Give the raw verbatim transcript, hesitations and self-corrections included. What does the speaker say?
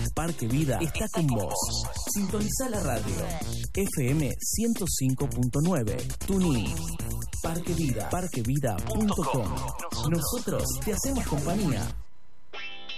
Parque Vida está con vos. Sintoniza la radio. F M ciento cinco punto nueve. TuneIn. Parque Vida. parque vida punto com. Nosotros te hacemos compañía.